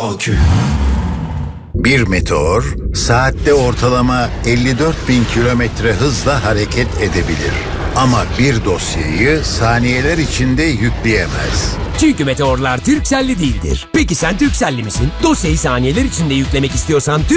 akü. Bir meteor saatte ortalama 54.000 kilometre hızla hareket edebilir. Ama bir dosyayı saniyeler içinde yükleyemez. Çünkü meteorlar Turkcell'li değildir. Peki sen Turkcell'li misin? Dosyayı saniyeler içinde yüklemek istiyorsan